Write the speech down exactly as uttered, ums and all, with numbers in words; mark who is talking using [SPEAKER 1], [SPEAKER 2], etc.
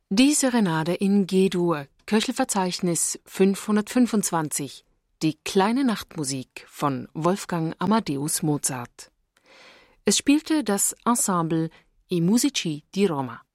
[SPEAKER 1] Die Serenade in G-Dur, Köchelverzeichnis fünfhundertfünfundzwanzig, die kleine Nachtmusik von Wolfgang Amadeus Mozart. Es spielte das Ensemble I Musici di Roma.